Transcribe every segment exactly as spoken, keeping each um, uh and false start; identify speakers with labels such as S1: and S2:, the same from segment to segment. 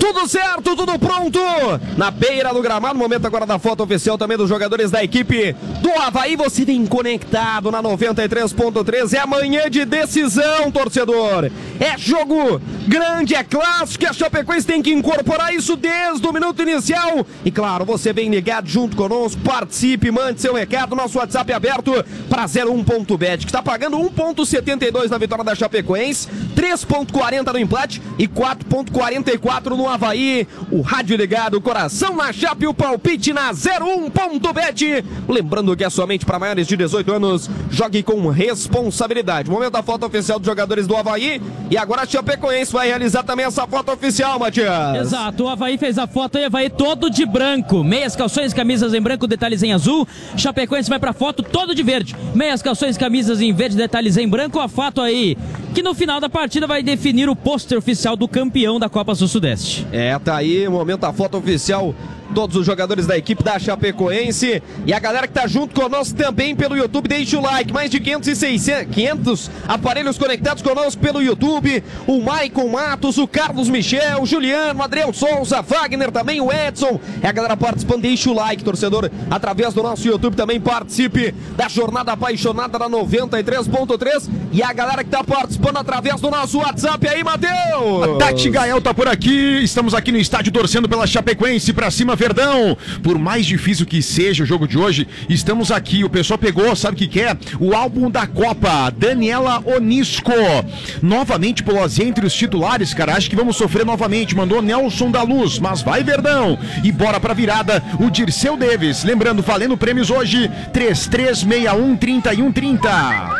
S1: Tudo certo, tudo pronto. Na beira do gramado, momento agora da foto oficial também dos jogadores da equipe do Avaí. Você vem conectado na noventa e três ponto três. É amanhã de decisão, torcedor. É jogo grande, é clássico. A Chapecoense tem que incorporar isso desde o minuto inicial. E claro, você vem ligado junto conosco. Participe, mande seu recado. Nosso WhatsApp é aberto para zero um ponto bet, que está pagando um ponto setenta e dois na vitória da Chapecoense, três ponto quarenta no empate e quatro ponto quarenta e quatro no Avaí. O rádio ligado, o coração na Chape, o palpite na zero um ponto bet. Lembrando que é somente para maiores de dezoito anos. Jogue com responsabilidade. Momento da foto oficial dos jogadores do Avaí. E agora a Chapecoense vai realizar também essa foto oficial, Matias.
S2: Exato, o Avaí fez a foto e o Avaí todo de branco. Meias, calções, camisas em branco, detalhes em azul. Chapecoense vai pra foto todo de verde. Meias, calções, camisas em verde, detalhes em branco. A foto aí, que no final da partida vai definir o pôster oficial do campeão da Copa Sul-Sudeste.
S1: É, tá aí o momento da foto oficial. Todos os jogadores da equipe da Chapecoense e a galera que tá junto conosco também pelo YouTube, deixa o like. Mais de quinhentos e seiscentos, quinhentos aparelhos conectados conosco pelo YouTube. O Maicon Matos, o Carlos Michel, o Juliano, o Adriel Souza, Wagner também, o Edson. É a galera participando, deixa o like, torcedor, através do nosso YouTube também participe da Jornada Apaixonada da noventa e três ponto três. E a galera que tá participando através do nosso WhatsApp aí, Matheus.
S3: A Tati Gael tá por aqui, estamos aqui no estádio torcendo pela Chapecoense pra cima, Verdão. Por mais difícil que seja o jogo de hoje, estamos aqui. O pessoal pegou, sabe o que quer? O álbum da Copa, Daniela Onisco. Novamente Pelosi entre os titulares, cara. Acho que vamos sofrer novamente. Mandou Nelson da Luz, mas vai, Verdão. E bora pra virada, o Dirceu Deves. Lembrando, valendo prêmios hoje, três três seis um, trinta e um trinta.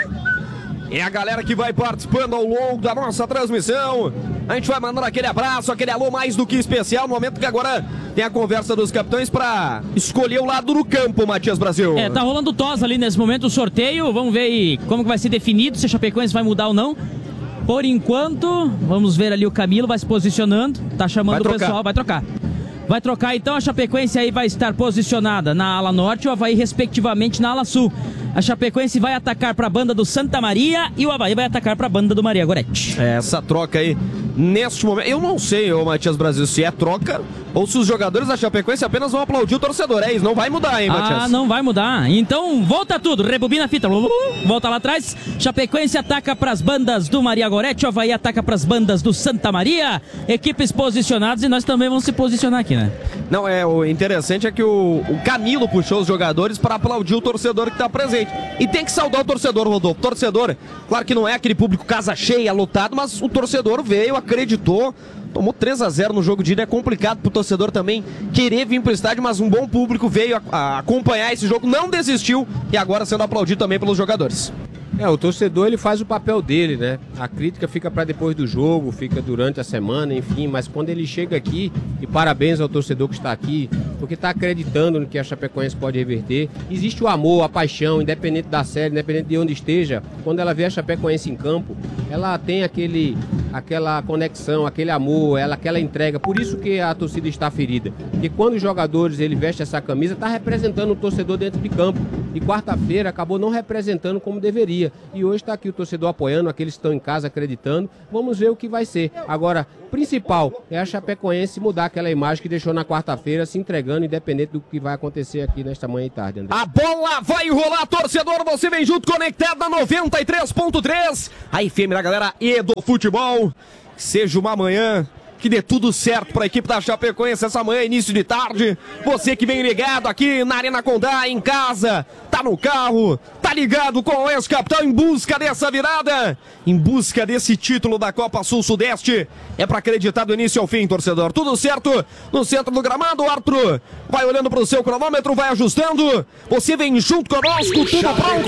S1: É a galera que vai participando ao longo da nossa transmissão. A gente vai mandando aquele abraço, aquele alô mais do que especial, no momento que agora tem a conversa dos capitães para escolher o lado do campo, Matias Brasil.
S2: É, tá rolando tos ali nesse momento, o sorteio. Vamos ver aí como que vai ser definido, se a Chapecoense vai mudar ou não. Por enquanto, vamos ver ali o Camilo, vai se posicionando, tá chamando o pessoal, vai trocar. Vai trocar então, a Chapecoense aí vai estar posicionada na ala norte e o Avaí respectivamente na ala sul. A Chapecoense vai atacar para a banda do Santa Maria e o Avaí vai atacar para a banda do Maria Gorete.
S1: É, essa troca aí, neste momento, eu não sei, ô Matias Brasil, se é troca ou se os jogadores da Chapecoense apenas vão aplaudir o torcedor. É isso, não vai mudar, hein, Matias?
S2: Ah, não vai mudar. Então, volta tudo, rebobina a fita, volta lá atrás. Chapecoense ataca para as bandas do Maria Gorete, o Avaí ataca para as bandas do Santa Maria. Equipes posicionadas e nós também vamos se posicionar aqui, né?
S1: Não, é, o interessante é que o, o Camilo puxou os jogadores para aplaudir o torcedor que está presente. E tem que saudar o torcedor, Rodolfo. Torcedor, claro que não é aquele público casa cheia, lotado, mas o torcedor veio, acreditou, tomou três a zero no jogo de ida. É complicado pro torcedor também querer vir pro estádio, mas um bom público veio a, a acompanhar esse jogo, não desistiu e agora sendo aplaudido também pelos jogadores.
S4: É, o torcedor ele faz o papel dele, né? A crítica fica para depois do jogo, fica durante a semana, enfim, mas quando ele chega aqui, e parabéns ao torcedor que está aqui, porque está acreditando no que a Chapecoense pode reverter. Existe o amor, a paixão, independente da série, independente de onde esteja, quando ela vê a Chapecoense em campo, ela tem aquele, aquela conexão, aquele amor, ela, aquela entrega. Por isso que a torcida está ferida. Porque quando os jogadores ele veste essa camisa, está representando o torcedor dentro de campo. E quarta-feira acabou não representando como deveria. E hoje está aqui o torcedor apoiando, aqueles que estão em casa acreditando. Vamos ver o que vai ser. Agora, principal é a Chapecoense mudar aquela imagem que deixou na quarta-feira, se entregando, independente do que vai acontecer aqui nesta manhã e tarde, André.
S1: A bola vai rolar, torcedor. Você vem junto, conectado na noventa e três ponto três. A F M da galera e do futebol. Seja uma manhã que dê tudo certo para a equipe da Chapecoense essa manhã, início de tarde. Você que vem ligado aqui na Arena Condá, em casa, tá no carro, tá ligado com o ex-capitão em busca dessa virada, em busca desse título da Copa Sul-Sudeste. É para acreditar do início ao fim, torcedor. Tudo certo no centro do gramado, o árbitro vai olhando pro seu cronômetro, vai ajustando. Você vem junto conosco, tudo pronto.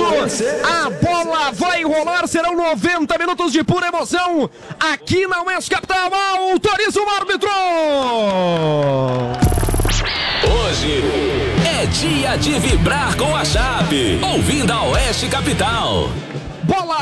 S1: A bola vai rolar, serão noventa minutos de pura emoção aqui na Oeste Capital. Autoriza o árbitro!
S5: Hoje é dia de vibrar com a Chape, ouvindo a Oeste Capital.
S1: Bola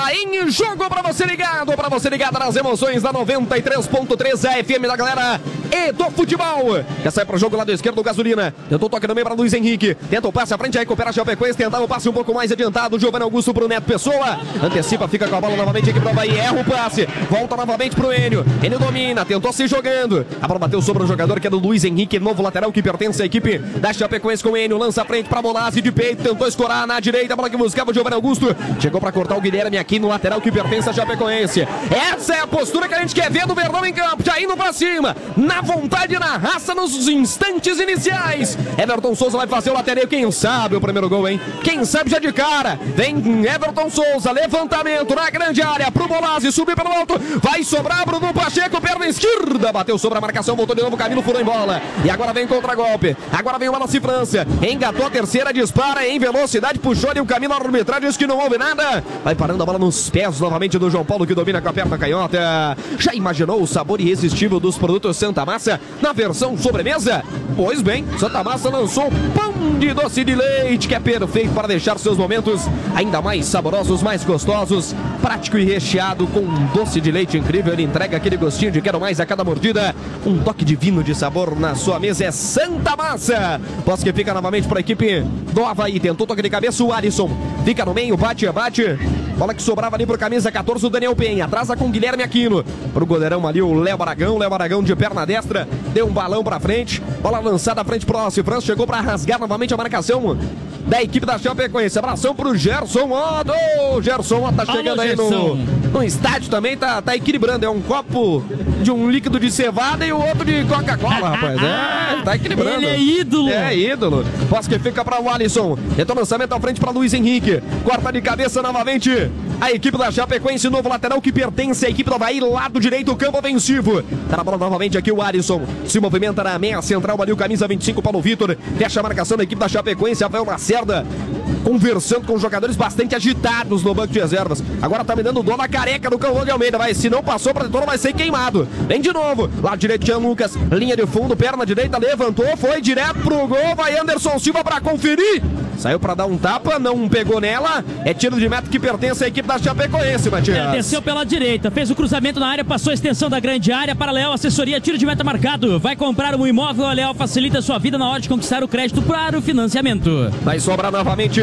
S1: Bola em jogo pra você ligado, pra você ligado nas emoções da noventa e três ponto três, a F M da galera e do futebol. Já sai pro jogo lado esquerdo, Gasolina. Tentou toque no meio pra Luiz Henrique. Tenta o passe à frente, aí recupera a Chapecoense. Tentava o passe um pouco mais adiantado. Giovanni Augusto pro Neto Pessoa. Antecipa, fica com a bola novamente aqui pro Avaí. Erra o passe. Volta novamente pro Enio. Enio domina, tentou se jogando. A bola bateu sobre o jogador que é do Luiz Henrique, novo lateral que pertence à equipe da Chapecoense com o Enio. Lança a frente pra Bolazzi de peito. Tentou escorar na direita. A bola que buscava o Giovanni Augusto. Chegou pra cortar o Guilherme aqui no lateral que pertence à Chapecoense. Essa é a postura que a gente quer ver do Verdão em campo. Já indo pra cima. Na vontade, na raça, nos instantes iniciais. Everton Souza vai fazer o lateral. Quem sabe o primeiro gol, hein? Quem sabe já de cara. Vem Everton Souza. Levantamento na grande área pro Bolazzi. Subir pelo alto. Vai sobrar Bruno Pacheco. Perna esquerda. Bateu sobre a marcação. Voltou de novo. Camilo furou em bola. E agora vem contra-golpe. Agora vem o Wallace França. Engatou a terceira. Dispara em velocidade. Puxou ali o caminho na arbitragem. Diz que não houve nada. Vai parando a bola nos pés novamente do João Paulo, que domina com a perna canhota. Já imaginou o sabor irresistível dos produtos Santa Massa na versão sobremesa? Pois bem, Santa Massa lançou pão de doce de leite, que é perfeito para deixar seus momentos ainda mais saborosos, mais gostosos, prático e recheado com um doce de leite incrível. Ele entrega aquele gostinho de quero mais a cada mordida, um toque divino de sabor na sua mesa. É Santa Massa. Posso que fica novamente para a equipe do Avaí. Tentou toque de cabeça o Alisson. Fica no meio, bate, bate. Bola que sobrava ali pro camisa catorze, o Daniel Penha. Atrasa com o Guilherme Aquino. Pro goleirão ali, o Léo Aragão. Léo Aragão de perna destra. Deu um balão pra frente. Bola lançada à frente pro Wallace França. Chegou pra rasgar novamente a marcação da equipe da Chapecoense. Abração pro Gerson Otto. O Gerson Otto tá chegando aí no, no estádio também. Tá, tá equilibrando. É um copo de um líquido de cevada e o outro de Coca-Cola, rapaz. É, tá equilibrando.
S2: Ele é ídolo.
S1: É ídolo. Posso que fica pra o Alisson. Tentou lançamento à frente pra Luiz Henrique. Corta de cabeça novamente a equipe da Chapecoense, novo lateral que pertence à equipe do Avaí, lado direito, o campo ofensivo. Tá na bola novamente aqui o Alisson. Se movimenta na meia central ali o camisa vinte e cinco, Paulo Vitor. Fecha a marcação da equipe da Chapecoense, Rafael Lacerda conversando com jogadores bastante agitados no banco de reservas. Agora tá me dando dó na careca do Cauã de Almeida. Vai, se não passou pra dentro, vai ser queimado. Vem de novo. Lado direito, Jean Lucas. Linha de fundo, perna direita, levantou, foi direto pro gol. Vai Anderson Silva pra conferir. Saiu pra dar um tapa, não pegou nela. É tiro de meta que pertence à equipe da Chapecoense, Matias.
S2: É, desceu pela direita, fez o cruzamento na área, passou a extensão da grande área para Leal, assessoria, tiro de meta marcado. Vai comprar um imóvel, a Leal facilita a sua vida na hora de conquistar o crédito para o financiamento.
S1: Vai sobrar novamente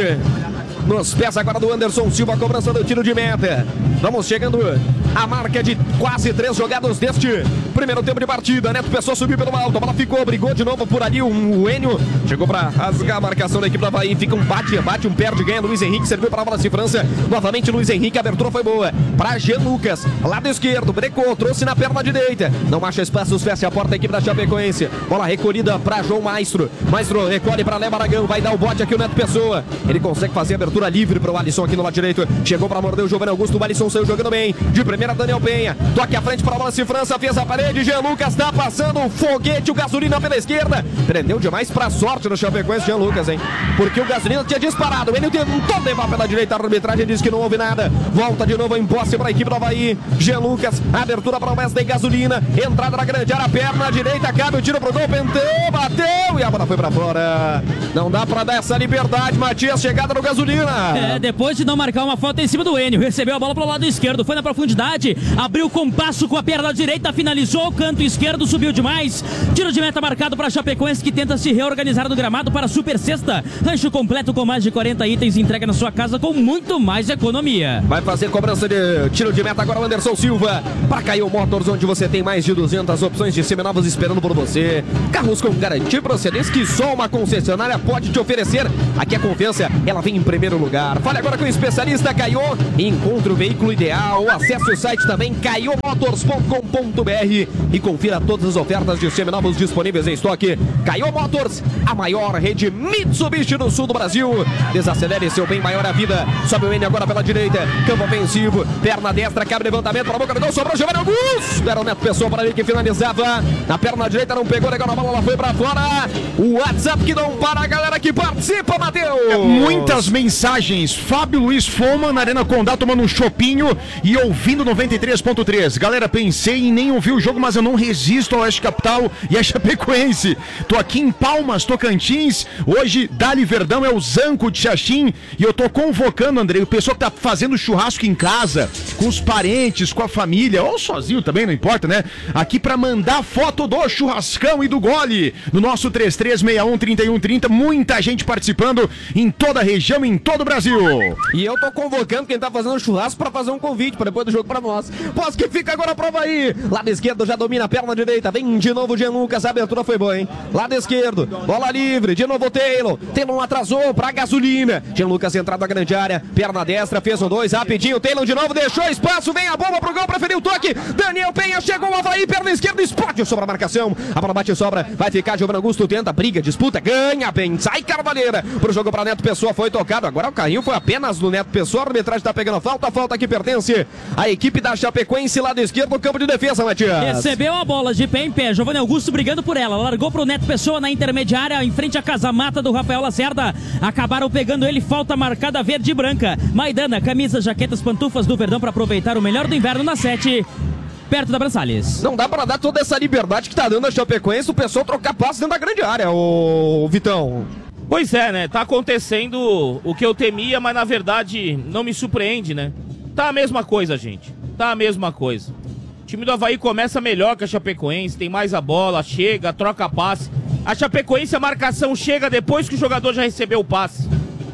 S1: nos pés agora do Anderson Silva, a cobrança do tiro de meta. Vamos chegando à marca de quase três jogadas deste primeiro tempo de partida. Neto Pessoa subiu pelo alto, a bola ficou, brigou de novo por ali um, o Enio. Chegou pra rasgar a marcação da equipe do Avaí. Fica um bate, bate, um perde, ganha Luiz Henrique, serviu para a bola de França. Novamente Luiz Henrique, a abertura foi boa. Pra Jean Lucas, lado esquerdo, brecou, trouxe na perna direita. Não acha espaços, fecha a porta a equipe da Chapecoense. Bola recolhida pra João Maestro. Maestro recolhe pra Léo Aragão, vai dar o bote aqui o Neto Pessoa. Ele consegue fazer a abertura livre pro Alisson aqui no lado direito. Chegou pra morder o Giovanni Augusto, o Alisson saiu jogando bem. De primeira, Daniel Penha. Toque à frente para a bola de França, fez a parede. Jean Lucas tá passando o foguete, o Gasolina pela esquerda. Prendeu demais pra sorte do Chapecoense, Jean Lucas, hein? Porque o Gasolina tinha disparado. Ele tentou levar pela direita, a arbitragem disse que não houve nada. Volta de novo em posse para a equipe do Avaí. Jean Lucas, abertura para o Wesley Gasolina. Entrada na grande área, perna direita, cabe o tiro pro gol, pentou, bateu e a bola foi pra fora. Não dá pra dar essa liberdade, Matias, chegada no Gasolina.
S2: É, depois de não marcar uma falta em cima do Enio, recebeu a bola pro lado esquerdo, foi na profundidade, abriu o compasso com a perna direita, finalizou o canto esquerdo, subiu demais. Tiro de meta marcado para Chapecoense, que tenta se reorganizar no gramado para a Super Sexta. Rancho completo com mais de quarenta itens, entrega na sua casa com muito mais economia.
S1: Vai fazer cobrança de tiro de meta agora o Anderson Silva para Caio Motors, onde você tem mais de duzentas opções de seminovos esperando por você. Carros com garantia e procedência que só uma concessionária pode te oferecer. Aqui a confiança, ela vem em primeiro lugar. Fale agora com o especialista Caio e encontre o veículo ideal. Acesse o site também caio motors ponto com ponto b r e confira todas as ofertas de seminovos disponíveis em estoque. Caio Motors, a maior rede Mitsubishi do sul do Brasil. Desacelere seu bem maior a vida. Sobe o N agora pela direita, campo ofensivo, perna destra, cabe levantamento para a boca do gol, sobrou Giovanni Augusto. Era o Neto Pessoa para ele que finalizava. Na perna direita não pegou, legal na bola, ela foi para fora. O WhatsApp que não para, a galera que participa, Matheus.
S3: É, muitas mensagens. Fábio Luiz Foma na Arena Condá tomando um chopinho e ouvindo no noventa e três ponto três. Galera, pensei em nem ouvir o jogo, mas eu não resisto ao Oeste Capital e a Chapecoense. Tô aqui em Palmas, Tocantins. Hoje, Dali Verdão é o Zanco de Xaxim. E eu tô convocando, Andrei, o pessoal que tá fazendo churrasco em casa, com os parentes, com a família, ou sozinho também, não importa, né? Aqui pra mandar foto do churrascão e do gole. No nosso três três seis um, três um três zero. Muita gente participando em toda a região, em todo o Brasil.
S1: E eu tô convocando quem tá fazendo churrasco pra fazer um convite pra depois do jogo pra nós. Posso que fica agora a prova aí. Lado esquerdo já domina a perna direita. Vem de novo o Jean Lucas. A abertura foi boa, hein? Lado esquerdo, bola livre. De novo o Taylor. Taylor atrasou pra gasolina. Jean Lucas entrado na grande área. Perna destra, fez um dois. Rapidinho. Taylor de novo deixou espaço. Vem a bomba pro gol. Preferiu o toque. Daniel Penha chegou o Avaí. Perna esquerda. Explode sobre a marcação. A bola bate e sobra. Vai ficar Giovanni Augusto. Tenta, briga, disputa, ganha bem. Sai Carvalheira. Pro jogo pra Neto Pessoa. Foi tocado. Agora o carrinho foi apenas do Neto Pessoa. A arbitragem tá pegando falta. A falta que pertence à equipe da Chapecoense. Lado esquerdo, campo de defesa, Matias.
S2: Recebeu a bola de pé em pé. Giovanni Augusto brigando por ela. Largou pro Neto Pessoa na intermediária. Em frente à casa-mata do Rafael Lacerda. Acabaram pegando ele. Falta marcada verde e branca. Maidana, camisas, jaquetas, pantufas do Verdão para aproveitar o melhor do inverno na sete. Perto da Braçales.
S1: Não dá pra dar toda essa liberdade que tá dando a Chapecoense, o pessoal trocar passos dentro da grande área, ô Vitão.
S6: Pois é, né? Tá acontecendo o que eu temia, mas na verdade não me surpreende, né? Tá a mesma coisa, gente. Tá a mesma coisa. O time do Avaí começa melhor que a Chapecoense, tem mais a bola, chega, troca passe. A Chapecoense, a marcação chega depois que o jogador já recebeu o passe.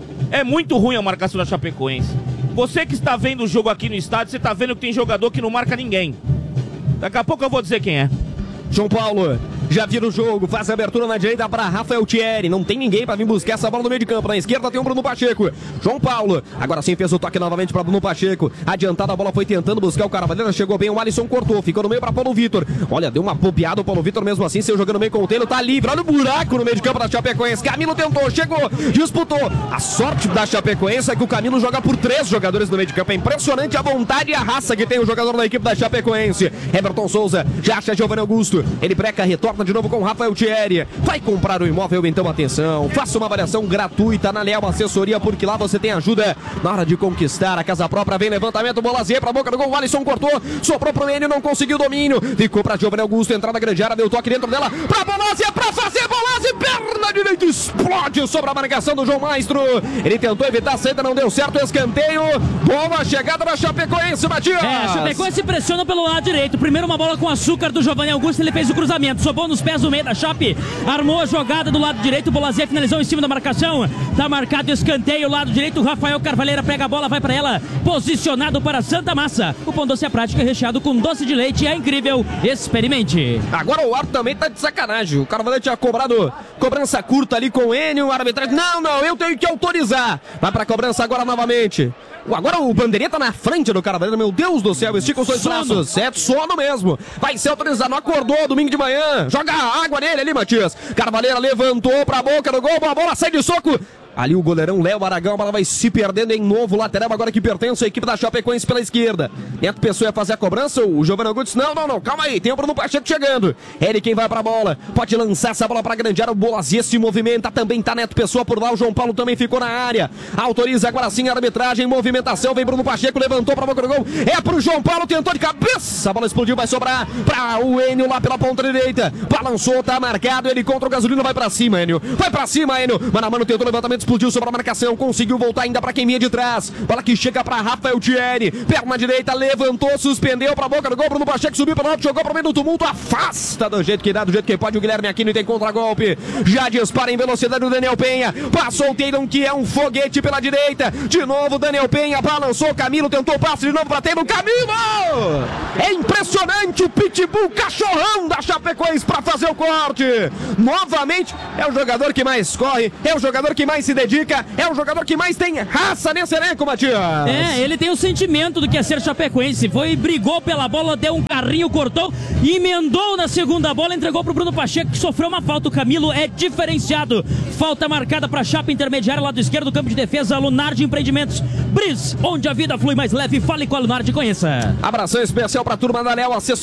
S6: É muito ruim a marcação da Chapecoense. Você que está vendo o jogo aqui no estádio, você tá vendo que tem jogador que não marca ninguém. Daqui a pouco eu vou dizer quem é.
S1: João Paulo já vira o jogo, faz a abertura na direita para Rafael Thierry. Não tem ninguém para vir buscar essa bola no meio de campo. Na esquerda tem o Bruno Pacheco. João Paulo, agora sim fez o toque novamente para Bruno Pacheco. Adiantada a bola, foi tentando buscar o Carvalheira. Chegou bem, o Alisson cortou, ficou no meio para Paulo Vitor. Olha, deu uma bobeada o Paulo Vitor mesmo assim. Saiu jogando meio com o Taylor, tá livre. Olha o buraco no meio de campo da Chapecoense. Camilo tentou, chegou, disputou. A sorte da Chapecoense é que o Camilo joga por três jogadores no meio de campo. É impressionante a vontade e a raça que tem o jogador da equipe da Chapecoense. Everton Souza já acha Giovanni Augusto. Ele breca, retorna de novo com o Rafael Thierry. Vai comprar o imóvel, então atenção. Faça uma avaliação gratuita na Leal Assessoria, porque lá você tem ajuda na hora de conquistar a casa própria. Vem levantamento, bola Z pra boca do gol. O Alisson cortou, soprou pro Enio, não conseguiu domínio. Ficou pra Giovanni Augusto, entrar na grande área, deu toque dentro dela. Pra Bolazzi, pra fazer Bolazzi, perna direita, explode sobre a marcação do João Maestro. Ele tentou evitar a saída, não deu certo. Escanteio, boa chegada da Chapecoense, Matias.
S2: É, a Chapecoense pressiona pelo lado direito. Primeiro uma bola com açúcar do Giovanni Augusto, ele fez o cruzamento, sobrou nos pés do meio da Chape, armou a jogada do lado direito, Bolazzi finalizou em cima da marcação, tá marcado escanteio, lado direito, Rafael Carvalheira pega a bola, vai pra ela, posicionado para Santa Massa. O pão doce é prático, é recheado com doce de leite, é incrível, experimente.
S1: Agora o árbitro também tá de sacanagem, o Carvalheira tinha cobrado cobrança curta ali com o Enio, o arbitragem, não, não, eu tenho que autorizar, vai pra cobrança agora novamente. Agora o bandeirinha tá na frente do Carvalheira, meu Deus do céu, estica os dois sono. braços, é sono mesmo, vai ser autorizado, não acordou domingo de manhã, joga água nele ali, Matias. Carvalheira levantou pra boca do gol, a bola sai de soco. Ali o goleirão Léo Aragão, a bola vai se perdendo em novo lateral, agora que pertence à equipe da Chapecoense pela esquerda. Neto Pessoa ia fazer a cobrança, o Giovanni Augusto disse, não, não, não, calma aí, tem o Bruno Pacheco chegando. Ele quem vai pra bola, pode lançar essa bola pra grande área, o Bolazzi se movimenta, também tá Neto Pessoa por lá, o João Paulo também ficou na área. Autoriza agora sim a arbitragem, movimentação, vem Bruno Pacheco, levantou pra boca do gol, é pro João Paulo, tentou de cabeça, a bola explodiu, vai sobrar pra o Enio lá pela ponta direita. Balançou, tá marcado, ele contra o Gasolino, vai pra cima, Enio. Vai pra cima, Enio. Mano a mano tentou o levantamento, explodiu sobre a marcação. Conseguiu voltar ainda pra quem vinha de trás. Bola que chega pra Rafael Thierry. Perna direita, levantou, suspendeu pra boca do gol. Bruno Pacheco subiu pelo alto, jogou pro meio do tumulto. Afasta do jeito que dá, do jeito que pode. O Guilherme Aquino tem contra-golpe. Já dispara em velocidade o Daniel Penha. Passou o Taylor, que é um foguete pela direita. De novo, Daniel Penha balançou. Camilo tentou o passe de novo pra Taylor. Camilo! É impressionante o pitbull cachorrão da Chapecoense pra fazer o corte. Novamente, é o jogador que mais corre, é o jogador que mais se dedica, é o jogador que mais tem raça nesse elenco, Matias.
S2: É, ele tem o sentimento do que é ser Chapecoense. Foi, brigou pela bola, deu um carrinho, cortou, emendou na segunda bola, entregou pro Bruno Pacheco, que sofreu uma falta. O Camilo é diferenciado. Falta marcada pra Chape intermediária, lado esquerdo do campo de defesa. Lunardi Empreendimentos, Bris, onde a vida flui mais leve. Fale com a Lunardi, conheça.
S1: Abração especial pra turma da Léo Assessoria, entre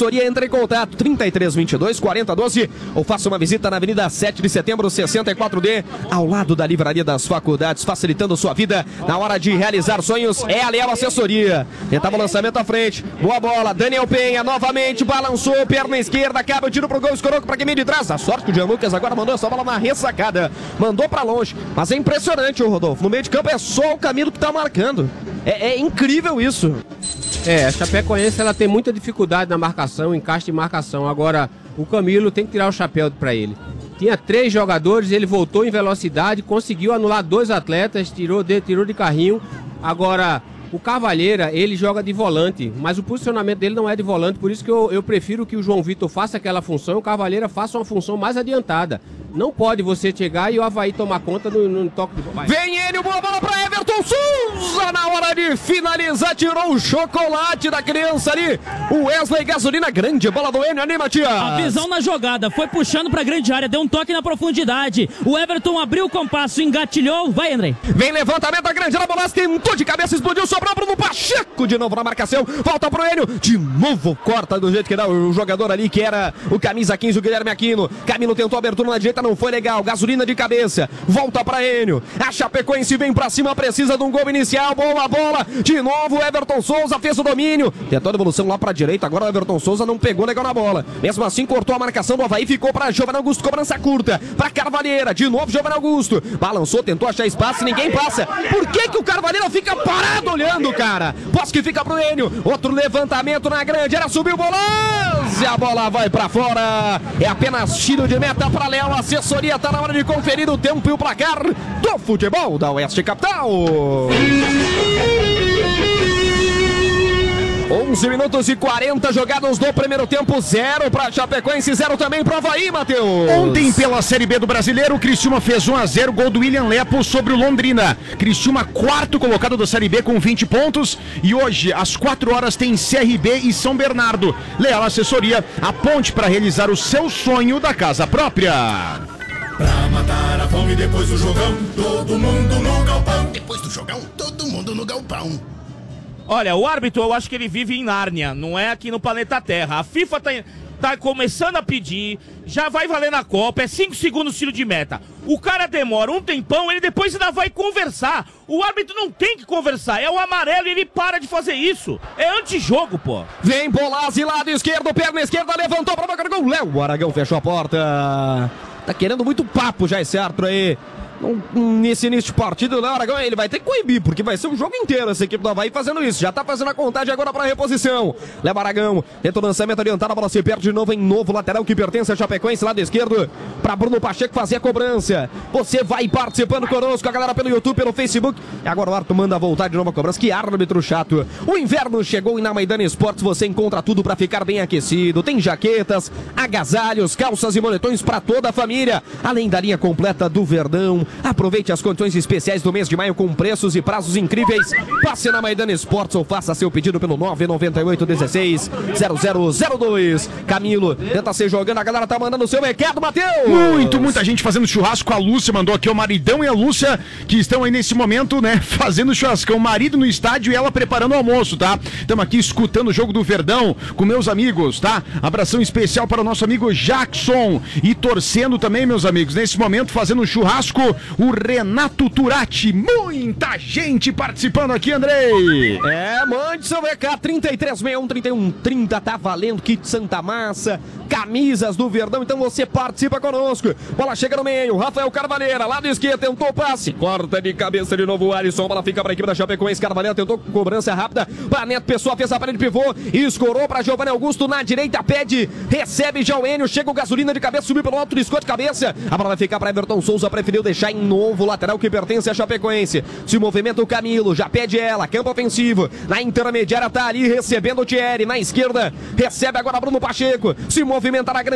S1: entre em contato, trinta e três, vinte e dois, quarenta, doze, ou faça uma visita na Avenida sete de Setembro, sessenta e quatro D, ao lado da Livraria das Faculdades, facilitando sua vida na hora de realizar sonhos. É a Leal Assessoria. Tentava o lançamento à frente, boa bola, Daniel Penha, novamente, balançou, perna esquerda, acaba o tiro pro gol, escorou pra quem vem de trás. A sorte que o Jean Lucas agora mandou essa bola na ressacada, mandou pra longe, mas é impressionante, o Rodolfo, no meio de campo é só o Camilo que tá marcando. É, é incrível isso.
S4: É, a Chapecoense ela tem muita dificuldade na marcação, encaixe de marcação. Agora, o Camilo tem que tirar o chapéu pra ele. Tinha três jogadores, ele voltou em velocidade, conseguiu anular dois atletas, tirou de, tirou de carrinho. Agora, o Cavalheira, ele joga de volante, mas o posicionamento dele não é de volante, por isso que eu, eu prefiro que o João Vitor faça aquela função e o Cavalheira faça uma função mais adiantada. Não pode você chegar e o Avaí tomar conta no, no toque de bola.
S1: Vem ele, boa bola pra Everton Souza, na hora de finalizar, tirou o chocolate da criança ali, o Wesley Gasolina, grande bola do Enio, ali, Matias.
S2: A visão na jogada, foi puxando pra grande área, deu um toque na profundidade, o Everton abriu o compasso, engatilhou, vai, André.
S1: Vem levantamento da grande área, bola tentou de cabeça, explodiu, sobrou Bruno Pacheco, de novo na marcação, volta pro Enio, de novo corta do jeito que dá o jogador ali, que era o camisa quinze, o Guilherme Aquino. Camilo tentou a abertura na direita, não foi legal, Gasolina de cabeça, volta pra Enio, a Chapecoense vem pra cima, precisa de um gol inicial, boa bola, de novo Everton Souza fez o domínio, tentou a devolução lá pra direita, agora o Everton Souza não pegou legal na bola, mesmo assim cortou a marcação do Avaí, ficou pra Giovanni Augusto, cobrança curta, pra Carvalheira, de novo Giovanni Augusto, balançou, tentou achar espaço, ninguém passa, por que que o Carvalheira fica parado olhando, cara? Posso que fica pro Enio, outro levantamento na grande, era subiu o Bolaz, e a bola vai pra fora, é apenas tiro de meta pra Leal Assessoria, tá na hora de conferir o tempo e o placar do futebol da Oeste Capital. onze minutos e quarenta jogados do primeiro tempo, zero para Chapecoense, zero também para Avaí, Matheus.
S3: Ontem pela Série B do Brasileiro, o Criciúma fez um a zero, gol do William Lepo sobre o Londrina. Criciúma, quarto colocado da Série B com vinte pontos, e hoje às quatro horas tem C R B e São Bernardo. Leal Assessoria, a ponte para realizar o seu sonho da casa própria.
S5: Pra matar a fome depois do jogão, todo mundo no galpão. Depois do jogão, todo mundo no galpão.
S6: Olha, o árbitro, eu acho que ele vive em Nárnia, não é aqui no planeta Terra. A FIFA tá, tá começando a pedir, já vai valer na Copa, é cinco segundos tiro de meta. O cara demora um tempão, ele depois ainda vai conversar. O árbitro não tem que conversar, é o amarelo e ele para de fazer isso. É antijogo, pô.
S1: Vem Bolazzi, lado esquerdo, perna esquerda, levantou pra boca do gol. Léo Aragão fechou a porta. Tá querendo muito papo já esse árbitro aí. Nesse início de partida, o Léo Aragão, ele vai ter que coibir, porque vai ser o jogo inteiro essa equipe do Avaí fazendo isso. Já tá fazendo a contagem agora para reposição. Léo Aragão tenta o lançamento adiantado, a bola se perde de novo em novo lateral que pertence a Chapecoense, lado esquerdo, para Bruno Pacheco fazer a cobrança. Você vai participando conosco, a galera pelo YouTube, pelo Facebook. E agora o árbitro manda voltar de novo a cobrança. Que árbitro chato. O inverno chegou e na Maidana Esportes você encontra tudo para ficar bem aquecido. Tem jaquetas, agasalhos, calças e moletões para toda a família, além da linha completa do Verdão. Aproveite as condições especiais do mês de maio com preços e prazos incríveis. Passe na Maidana Esportes ou faça seu pedido pelo nove nove oito um seis zero zero zero dois. Camilo tenta ser jogando, a galera tá mandando o seu recado, Matheus.
S3: Muito, muita gente fazendo churrasco. A Lúcia mandou aqui, o maridão e a Lúcia, que estão aí nesse momento, né, fazendo churrascão. O marido no estádio e ela preparando o almoço, tá? Estamos aqui escutando o jogo do Verdão com meus amigos, tá? Abração especial para o nosso amigo Jackson. E torcendo também, meus amigos, nesse momento fazendo um churrasco, o Renato Turati. Muita gente participando aqui, Andrei.
S1: É, mande seu recado, trinta e três, sessenta e um, trinta e um, trinta, tá valendo, kit Santa Massa, camisas do Verdão, então você participa conosco. Bola chega no meio, Rafael Carvalheira, lado esquerdo, tentou o passe, corta de cabeça de novo o Alisson, bola fica para a equipe da Chapecoense, Carvalheira tentou cobrança rápida, para Neto Pessoa, fez a parede de pivô, escorou para Giovanni Augusto na direita, pede, recebe já o Enio, chega o Gasolina de cabeça, subiu pelo alto, riscou de cabeça, a bola vai ficar para Everton Souza, preferiu deixar em novo lateral que pertence a Chapecoense. Se movimenta o Camilo, já pede ela, campo ofensivo, na intermediária tá ali recebendo o Thierry, na esquerda, recebe agora Bruno Pacheco, se movimenta na grande área,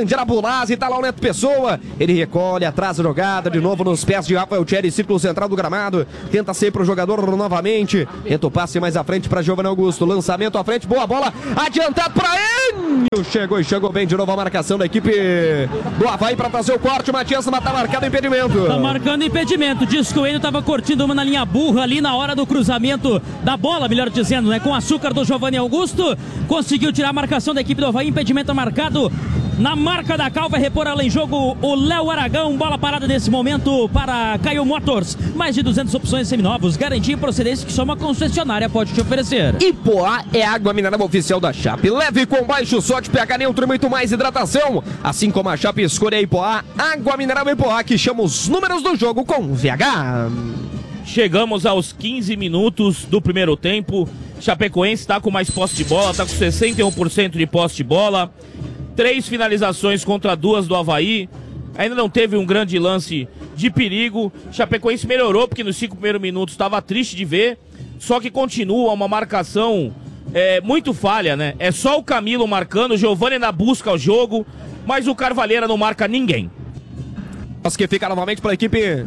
S1: Bolazzi, tá lá o Neto Pessoa. Ele recolhe, atrás a jogada, de novo nos pés de Rafael Thierry, círculo central do gramado. Tenta sempre o jogador novamente. Tenta o passe mais à frente para Giovanni Augusto. Lançamento à frente, boa bola, adiantado para Enio. Chegou e chegou bem de novo a marcação da equipe do Avaí para fazer o corte. Matias, mas tá marcado impedimento.
S2: Tá marcando impedimento. Diz que o Enio tava curtindo uma na linha burra ali na hora do cruzamento da bola, melhor dizendo, né? Com açúcar do Giovanni Augusto. Conseguiu tirar a marcação da equipe do Avaí. Impedimento marcado na marca da Cal. Vai repor ela em jogo o Léo Aragão. Bola parada nesse momento para Caio Motors. Mais de duzentas opções seminovos. Garantia e procedência que só uma concessionária pode te oferecer.
S1: Ipoá é água mineral oficial da Chape. Leve com baixo sódio, pH neutro e muito mais hidratação. Assim como a Chape, escolha a Ipoá. Água mineral Ipoá, que chama os números do jogo com V H.
S6: Chegamos aos quinze minutos do primeiro tempo. Chapecoense está com mais posse de bola, está com sessenta e um por cento de posse de bola. Três finalizações contra duas do Avaí. Ainda não teve um grande lance de perigo. Chapecoense melhorou, porque nos cinco primeiros minutos estava triste de ver. Só que continua uma marcação é, muito falha, né? É só o Camilo marcando, o Giovanni ainda busca o jogo, mas o Carvalheira não marca ninguém.
S1: Mas que fica novamente para a equipe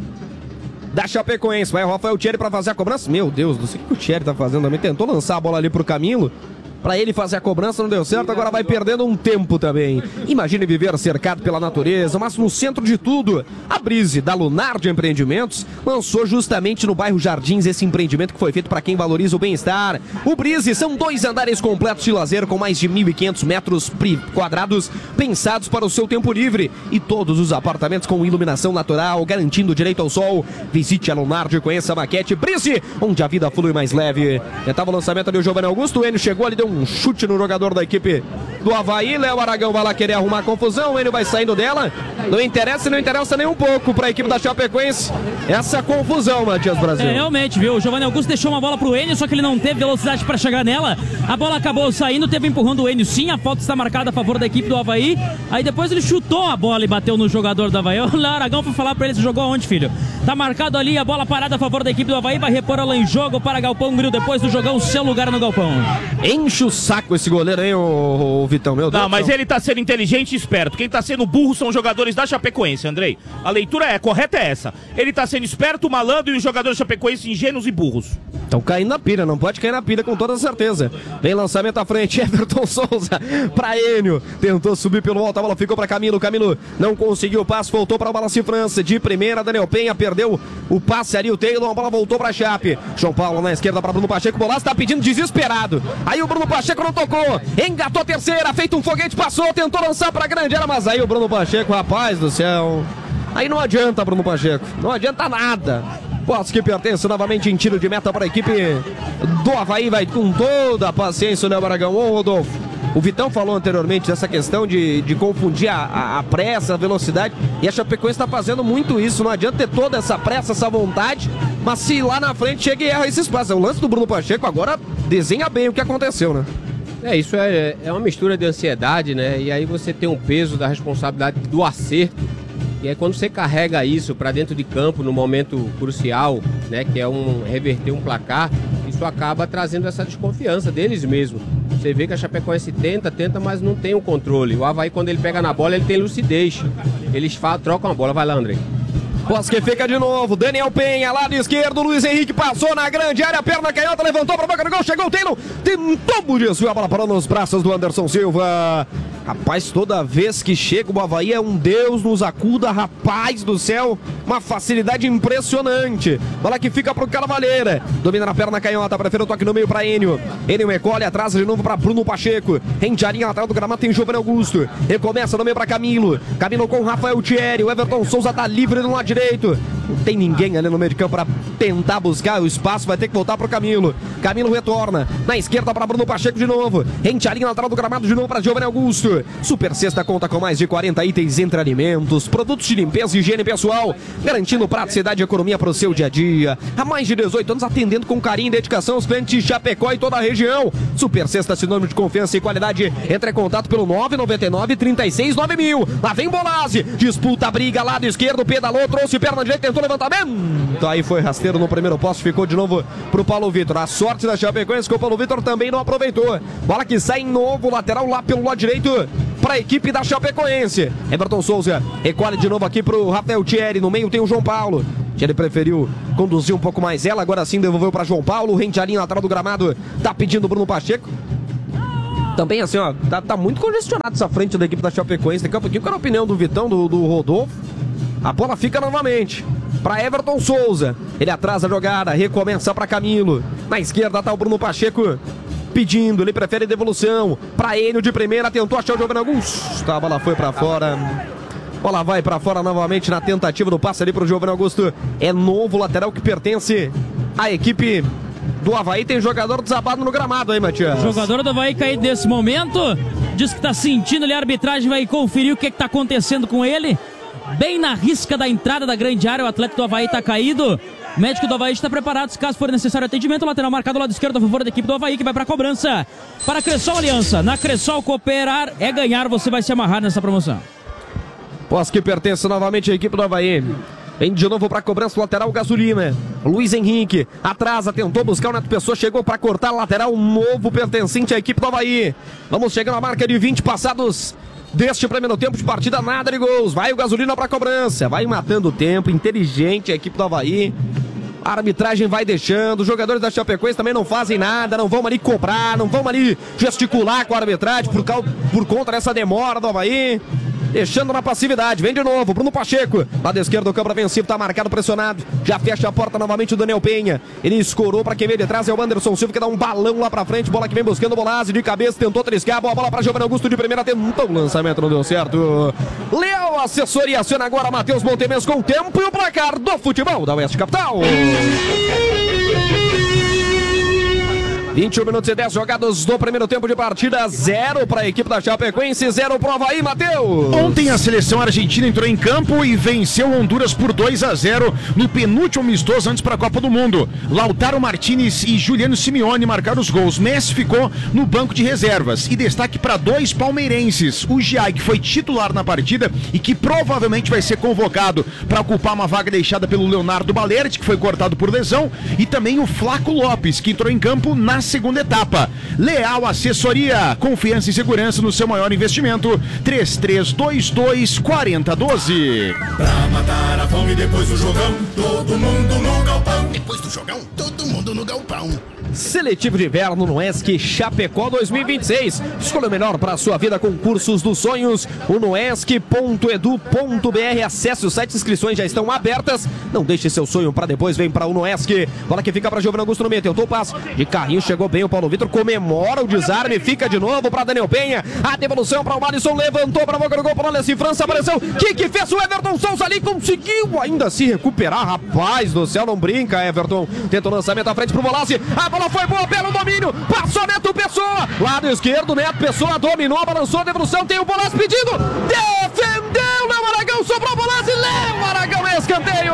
S1: da Chapecoense. Vai o Rafael Thierry para fazer a cobrança. Meu Deus, não sei o que o Thierry tá fazendo também. Tentou lançar a bola ali pro Camilo, para ele fazer a cobrança, não deu certo, agora vai perdendo um tempo também. Imagine viver cercado pela natureza, mas no centro de tudo, a Brise, da Lunar de Empreendimentos, lançou justamente no bairro Jardins esse empreendimento que foi feito para quem valoriza o bem-estar. O Brise são dois andares completos de lazer com mais de mil e quinhentos metros quadrados pensados para o seu tempo livre e todos os apartamentos com iluminação natural, garantindo direito ao sol. Visite a Lunar e conheça a maquete Brise, onde a vida flui mais leve. Tentava o lançamento ali o Giovanni Augusto, o Enio chegou ali, deu um chute no jogador da equipe do Avaí. Léo Aragão vai lá querer arrumar confusão, ele vai saindo dela. Não interessa e não interessa nem um pouco para a equipe da Chapecoense essa confusão, Matias Brasil.
S2: É, realmente, viu? O Giovanni Augusto deixou uma bola pro Enio, só que ele não teve velocidade para chegar nela. A bola acabou saindo, teve empurrão do Enio sim, a falta está marcada a favor da equipe do Avaí. Aí depois ele chutou a bola e bateu no jogador do Avaí. O Léo Aragão foi falar para ele: você jogou aonde, filho? Tá marcado ali, a bola parada a favor da equipe do Avaí, vai repor ela em jogo para Galpão Gril, depois do jogão, seu lugar no Galpão.
S1: Enche o saco esse goleiro, hein, o, o Vitão, meu Deus.
S6: Não, mas ele tá sendo inteligente e esperto. Quem tá sendo burro são os jogadores da Chapecoense, Andrei. A leitura é correta, é essa. Ele tá sendo esperto, malandro, e os jogadores da Chapecoense ingênuos e burros.
S1: Estão caindo na pilha, não pode cair na pilha com toda certeza. Vem lançamento à frente, Everton Souza pra Enio. Tentou subir pelo alto, a bola ficou pra Camilo. Camilo não conseguiu o passe, voltou pra Wallace França. De primeira, Daniel Penha perdeu o passe ali, o Taylor, a bola voltou pra Chape. João Paulo na esquerda pra Bruno Pacheco. O Bolazzi tá pedindo desesperado. Aí o Bruno Pacheco não tocou. Engatou a terceira, feito um foguete, passou, tentou lançar pra grande área, mas aí o Bruno Pacheco, rapaz do céu. Aí não adianta, Bruno Pacheco. Não adianta nada. Posse que pertence novamente em tiro de meta para a equipe do Avaí. Vai com toda a paciência o Léo Aragão. Ô, Rodolfo, o Vitão falou anteriormente dessa questão de, de confundir a, a, a pressa, a velocidade. E a Chapecoense está fazendo muito isso. Não adianta ter toda essa pressa, essa vontade, mas se lá na frente chega e erra esse espaço. O lance do Bruno Pacheco agora desenha bem o que aconteceu, né?
S4: É, isso é, é uma mistura de ansiedade, né? E aí você tem um peso da responsabilidade do acerto. E aí quando você carrega isso para dentro de campo no momento crucial, né, que é um reverter um placar, isso acaba trazendo essa desconfiança deles mesmos. Você vê que a Chapecoense tenta, tenta, mas não tem o controle. O Avaí, quando ele pega na bola, ele tem lucidez. Eles trocam a bola. Vai lá, André.
S1: Posse que fica de novo, Daniel Penha, lado esquerdo, Luiz Henrique passou na grande área, perna canhota, levantou para a boca do gol, chegou o Taylor, tentou desviou, a bola parou nos braços do Anderson Silva. Rapaz, toda vez que chega o Avaí é um Deus nos acuda, rapaz do céu, uma facilidade impressionante. Bola que fica pro Carvalheira, domina na perna canhota, prefere o toque no meio para Enio. Enio recolhe, atrás de novo para Bruno Pacheco, rende a linha lateral do gramado, tem Giovanni Augusto, recomeça no meio para Camilo, Camilo com Rafael Thierry, o Everton Souza tá livre no lado direito, não tem ninguém ali no meio de campo para tentar buscar o espaço, vai ter que voltar pro Camilo. Camilo retorna, na esquerda para Bruno Pacheco de novo, rende a linha lateral do gramado de novo para Giovanni Augusto. Super Sexta conta com mais de quarenta itens entre alimentos, produtos de limpeza e higiene pessoal, garantindo praticidade e economia para o seu dia a dia. Há mais de dezoito anos atendendo com carinho e dedicação os clientes de Chapecó e toda a região. Super Sexta, sinônimo de confiança e qualidade. Entre em contato pelo nove nove nove, três seis nove mil. Lá vem Bolazzi, disputa a briga, lado esquerdo, pedalou, trouxe perna direita, tentou levantamento. Aí foi rasteiro no primeiro poste, ficou de novo pro Paulo Vitor. A sorte da Chapecoense que o Paulo Vitor também não aproveitou. Bola que sai em novo, lateral lá pelo lado direito para para a equipe da Chapecoense. Everton Souza recolhe de novo aqui para o Rafael Thierry. No meio tem o João Paulo. Ele preferiu conduzir um pouco mais ela, agora sim devolveu para João Paulo. Rende a linha lateral do gramado, tá pedindo o Bruno Pacheco. Também assim, ó, tá, tá muito congestionado essa frente da equipe da Chapecoense. Daqui a pouquinho, qual é a opinião do Vitão, do, do Rodolfo? A bola fica novamente para Everton Souza. Ele atrasa a jogada, recomeça para Camilo. Na esquerda tá o Bruno Pacheco pedindo, ele prefere devolução para ele de primeira, tentou achar o Giovanni Augusto. A bola foi para fora. Bola vai para fora novamente na tentativa do passe ali pro Giovanni Augusto. É novo lateral que pertence à equipe do Avaí. Tem jogador desabado no gramado aí, Matias.
S2: O jogador do Avaí caído nesse momento. Diz que tá sentindo ali, a arbitragem vai conferir o que que tá acontecendo com ele. Bem na risca da entrada da grande área, o atleta do Avaí tá caído. O médico do Avaí está preparado, se caso for necessário atendimento. O lateral marcado ao lado esquerdo a favor da equipe do Avaí, que vai para a cobrança. Para a Cressol Aliança. Na Cressol, cooperar é ganhar. Você vai se amarrar nessa promoção.
S1: Posse que pertence novamente à equipe do Avaí. Vem de novo para a cobrança, lateral Gasolina. Luiz Henrique atrasa, tentou buscar o Neto Pessoa, chegou para cortar a lateral, novo pertencente à equipe do Avaí. Vamos chegando à marca de vinte passados deste primeiro tempo de partida, nada de gols. Vai o Gasolina para a cobrança, vai matando o tempo, inteligente a equipe do Avaí. A arbitragem vai deixando, os jogadores da Chapecoense também não fazem nada, não vão ali cobrar, não vão ali gesticular com a arbitragem por, cal... por conta dessa demora do Avaí. Deixando na passividade, vem de novo, Bruno Pacheco, lado esquerdo do campo ofensivo, tá marcado, pressionado, já fecha a porta novamente o Daniel Penha, ele escorou pra quem vem de trás, é o Anderson Silva que dá um balão lá pra frente, bola que vem buscando o Bolazzi de cabeça, tentou triscar, boa bola pra Giovanni Augusto de primeira, tentou o lançamento, não deu certo. Leal Assessoria aciona agora Matheus Montemes com o tempo e o placar do futebol da Oeste Capital. vinte e um minutos e dez jogados do primeiro tempo de partida, zero para a equipe da Chapecoense, zero para o Avaí, Matheus.
S3: Ontem a seleção argentina entrou em campo e venceu Honduras por dois a zero no penúltimo amistoso antes para a Copa do Mundo. Lautaro Martinez e Juliano Simeone marcaram os gols. Messi ficou no banco de reservas. E destaque para dois palmeirenses. O Giai, que foi titular na partida e que provavelmente vai ser convocado para ocupar uma vaga deixada pelo Leonardo Balerdi, que foi cortado por lesão. E também o Flaco Lopes, que entrou em campo na segunda etapa. Leal Assessoria, confiança e segurança no seu maior investimento. três três dois dois, quatro zero um dois.
S5: Pra matar a fome depois do jogão, todo mundo no galpão. Depois do jogão, todo mundo no galpão.
S1: Seletivo de inverno no Noesc Chapecó dois mil e vinte e seis. Escolha o melhor para a sua vida com cursos dos sonhos. O noesc ponto edu ponto br. Acesse o site, inscrições já estão abertas. Não deixe seu sonho para depois, vem para o Noesc. Bola que fica para Giovanni Augusto no meio, tentou o passe. De carrinho, chegou bem o Paulo Vitor, comemora o desarme, fica de novo para Daniel Penha. A devolução para o Alisson, levantou para a boca do gol para o Alessi França, apareceu. Que que fez o Everton Souza ali, conseguiu ainda se recuperar. Rapaz do céu, não brinca, Everton. Tenta o lançamento à frente para o Bolazzi. A bola foi boa pelo domínio, passou Neto Pessoa, lado esquerdo, Neto Pessoa dominou, balançou a devolução, tem o Bolazzi pedindo, defendeu, Léo Aragão, sobrou o Bolazzi, Léo Aragão, escanteio.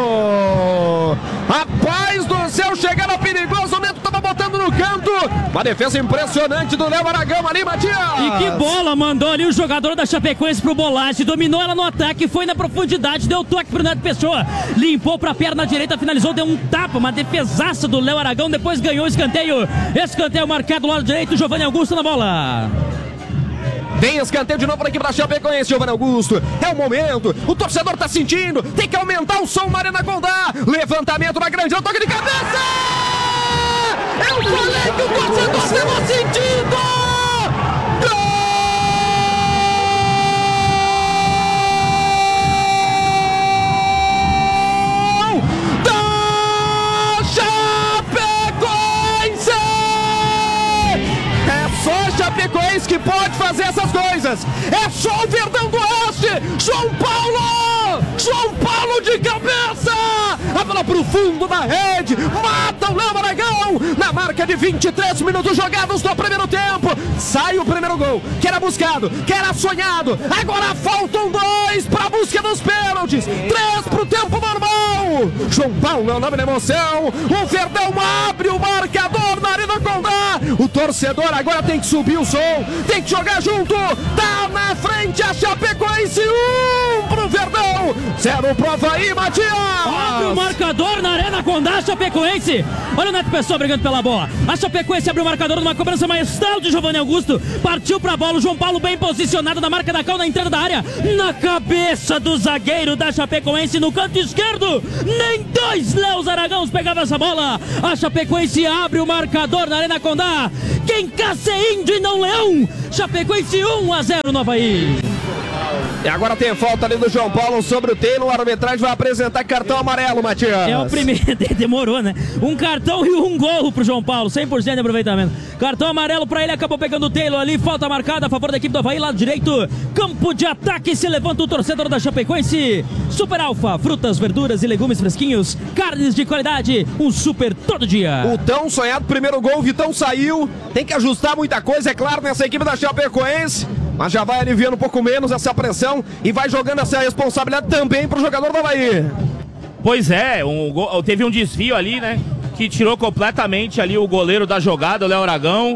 S1: Rapaz do céu, chegando perigoso, o Neto tava botando no canto, uma defesa impressionante do Léo Aragão ali, Matias.
S2: E que bola, mandou ali o jogador da Chapecoense pro Bolazzi, dominou ela no ataque, foi na profundidade, deu toque pro Neto Pessoa, limpou pra perna direita, finalizou, deu um tapa, uma defesaça do Léo Aragão, depois ganhou o escanteio. Escanteio marcado do lado direito, Giovanni Augusto na bola.
S1: Tem escanteio de novo na equipe da Chapecoense, Giovanni Augusto. É o momento, o torcedor tá sentindo, tem que aumentar o som na Arena Condá. Levantamento na grande, toque de cabeça! Eu falei que o torcedor estava sentindo! Chapecoense que pode fazer essas coisas. É só o Verdão do Oeste. João Paulo! João Paulo de cabeça! A bola pro fundo da rede. Mata o Léo Aragão. Na marca de vinte e três minutos jogados no primeiro tempo. Sai o primeiro gol. Que era buscado, que era sonhado. Agora faltam dois pra busca dos pênaltis. Três pro tempo normal. João Paulo é o nome da emoção. O Verdão abre o marcador na Arena Condá. O torcedor agora tem que subir o som, tem que jogar junto. Tá na frente a Chapecoense, um pro Verdão, zero pro Avaí, Matias!
S2: Abre o marcador na Arena Condá, Chapecoense. Olha o Neto Pessoa brigando pela bola. A Chapecoense abriu o marcador numa cobrança maestral de Giovanni Augusto. Partiu pra bola, o João Paulo bem posicionado na marca da cal na entrada da área. Na cabeça do zagueiro da Chapecoense no canto esquerdo. Nem dois Léos Aragãos pegavam essa bola. A Chapecoense abre o marcador na Arena Condá. Quem caça é índio e não leão. Chapecoense um a zero no Avaí.
S1: E agora tem falta ali do João Paulo sobre o Taylor. A arbitragem vai apresentar cartão amarelo, Matias.
S2: É o primeiro, demorou, né? Um cartão e um gol pro João Paulo, cem por cento de aproveitamento. Cartão amarelo pra ele, acabou pegando o Taylor ali. Falta marcada a favor da equipe do Avaí, lado direito. Campo de ataque, se levanta o torcedor da Chapecoense. Super Alfa, frutas, verduras e legumes fresquinhos. Carnes de qualidade, um super todo dia.
S1: O tão sonhado primeiro gol, o Vitão saiu. Tem que ajustar muita coisa, é claro, nessa equipe da Chapecoense. Mas já vai aliviando um pouco menos essa pressão e vai jogando essa responsabilidade também pro jogador do Avaí.
S6: Pois é, um gol, teve um desvio ali, né? Que tirou completamente ali o goleiro da jogada, o Léo Aragão.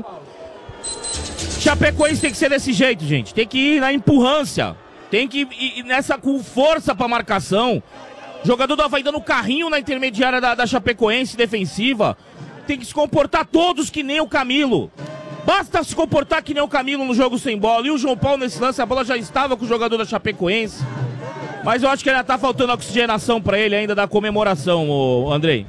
S6: Chapecoense tem que ser desse jeito, gente. Tem que ir na empurrância. Tem que ir nessa com força pra marcação. Jogador do Avaí dando carrinho na intermediária da, da Chapecoense defensiva. Tem que se comportar todos que nem o Camilo. Basta se comportar que nem o Camilo no jogo sem bola. E o João Paulo nesse lance, a bola já estava com o jogador da Chapecoense. Mas eu acho que ainda tá faltando oxigenação pra ele ainda da comemoração, ô Andrei.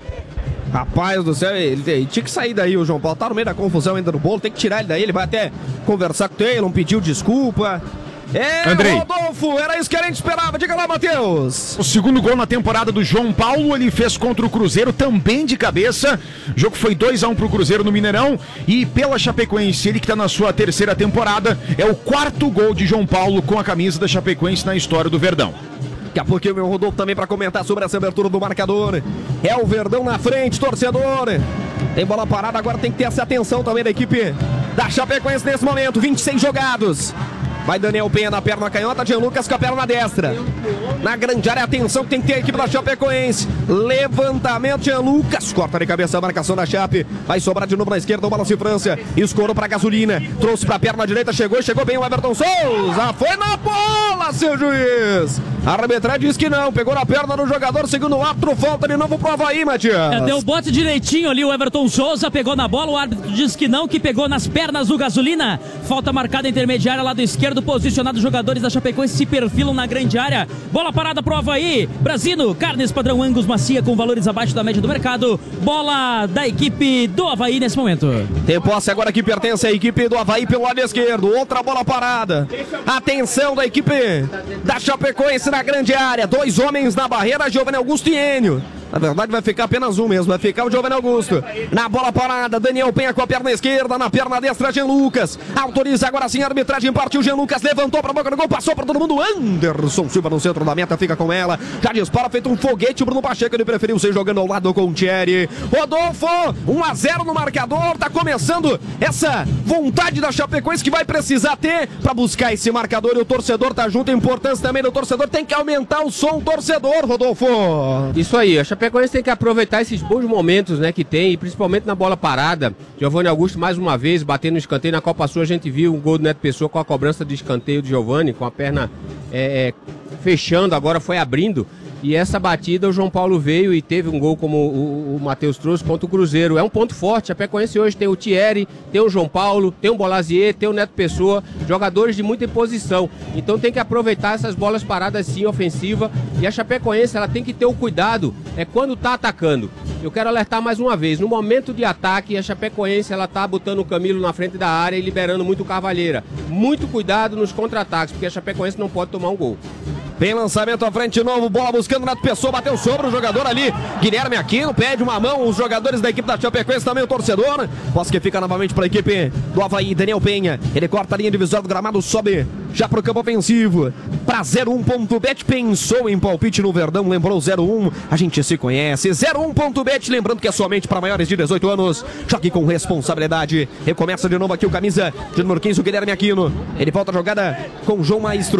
S1: Rapaz do céu, ele, ele tinha que sair daí, o João Paulo tá no meio da confusão ainda no bolo, tem que tirar ele daí, ele vai até conversar com o Taylor, pediu desculpa. É,
S3: Andrei.
S1: Rodolfo, era isso que a gente esperava. Diga lá, Matheus.
S3: O segundo gol na temporada do João Paulo, ele fez contra o Cruzeiro, também de cabeça. O jogo foi dois a um pro Cruzeiro no Mineirão. E pela Chapecoense, ele que tá na sua terceira temporada, é o quarto gol de João Paulo com a camisa da Chapecoense na história do Verdão.
S1: Daqui a pouquinho o meu Rodolfo também para comentar sobre essa abertura do marcador. É o Verdão na frente, torcedor. Tem bola parada, agora tem que ter essa atenção também da equipe da Chapecoense nesse momento. vinte e seis jogados. Vai Daniel Penha na perna canhota, Jean Lucas com a perna destra. Na grande área, atenção que tem que ter a equipe da Chapecoense. Levantamento, Jean Lucas. Corta de cabeça a marcação da Chape. Vai sobrar de novo na esquerda, o Balanço de França. Escorou pra Gasolina. Trouxe pra perna direita, chegou, chegou bem o Everton Souza. Foi na bola, seu juiz. A arbitragem diz que não. Pegou na perna do jogador, segundo o árbitro. Falta de novo pro Avaí, Matias.
S2: É, deu bote direitinho ali o Everton Souza. Pegou na bola, o árbitro diz que não, que pegou nas pernas do Gasolina. Falta marcada intermediária, lado esquerdo. Posicionado, os jogadores da Chapecoense se perfilam na grande área. Bola parada pro Avaí. Brasino, carnes padrão Angus macia com valores abaixo da média do mercado. Bola da equipe do Avaí nesse momento.
S1: Tem posse agora que pertence à equipe do Avaí pelo lado esquerdo. Outra bola parada. Atenção da equipe da Chapecoense na grande área. Dois homens na barreira, Giovanni Augusto e Enio. Na verdade vai ficar apenas um mesmo, vai ficar o Giovanni Augusto. Na bola parada, Daniel Penha com a perna esquerda, na perna destra, Jean Lucas. Autoriza agora sim a arbitragem, partiu Jean Lucas, levantou pra boca do gol, passou pra todo mundo. Anderson Silva no centro da meta, fica com ela. Já dispara, feito um foguete, o Bruno Pacheco, ele preferiu ser jogando ao lado com o Thierry. Rodolfo, um a zero no marcador, tá começando essa vontade da Chapecoense que vai precisar ter pra buscar esse marcador e o torcedor tá junto. A importância também do torcedor, tem que aumentar o som torcedor, Rodolfo.
S4: Isso aí, a Chapecoense tem que aproveitar esses bons momentos, né, que tem, e principalmente na bola parada. Giovanni Augusto mais uma vez batendo no escanteio. Na Copa Sul a gente viu um gol do Neto Pessoa com a cobrança de escanteio de Giovanni, com a perna é, fechando, agora foi abrindo. E essa batida o João Paulo veio e teve um gol como o, o Matheus trouxe contra o Cruzeiro. É um ponto forte. A Chapecoense hoje tem o Thierry, tem o João Paulo, tem o Bolazier, tem o Neto Pessoa, jogadores de muita imposição. Então tem que aproveitar essas bolas paradas sim, ofensiva. E a Chapecoense ela tem que ter o cuidado é quando tá atacando. Eu quero alertar mais uma vez, no momento de ataque, a Chapecoense ela tá botando o Camilo na frente da área e liberando muito o Cavalheira. Muito cuidado nos contra-ataques, porque a Chapecoense não pode tomar um gol.
S1: Tem lançamento à frente de novo, bola buscando Neto Pessoa, bateu sobre o jogador ali, Guilherme Aquino, pede uma mão, os jogadores da equipe da Chapecoense também, o torcedor, posse que fica novamente para a equipe do Avaí, Daniel Penha, ele corta a linha divisória do gramado, sobe já pro campo ofensivo, para zero um ponto bet, pensou em palpite no Verdão, lembrou zero um, a gente se conhece, zero um ponto bet, lembrando que é somente para maiores de dezoito anos, jogue com responsabilidade, recomeça de novo aqui o camisa de número quinze, o Guilherme Aquino, ele volta a jogada com o João Maestro,